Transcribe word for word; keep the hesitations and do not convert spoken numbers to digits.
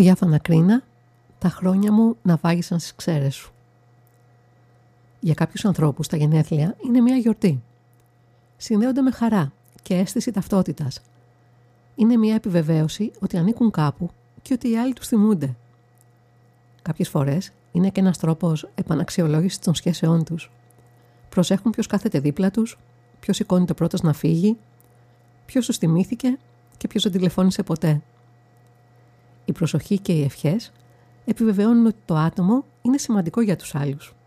Διάφανα κρίνα, τα χρόνια μου να βάγισαν στις ξέρες σου. Για κάποιους ανθρώπους τα γενέθλια είναι μια γιορτή. Συνδέονται με χαρά και αίσθηση ταυτότητας. Είναι μια επιβεβαίωση ότι ανήκουν κάπου και ότι οι άλλοι τους θυμούνται. Κάποιες φορές είναι και ένας τρόπος επαναξιολόγησης των σχέσεών τους. Προσέχουν ποιος κάθεται δίπλα τους, ποιος σηκώνεται πρώτος να φύγει, ποιος τους θυμήθηκε και ποιος δεν τηλεφώνησε ποτέ. Η προσοχή και οι ευχές επιβεβαιώνουν ότι το άτομο είναι σημαντικό για τους άλλους.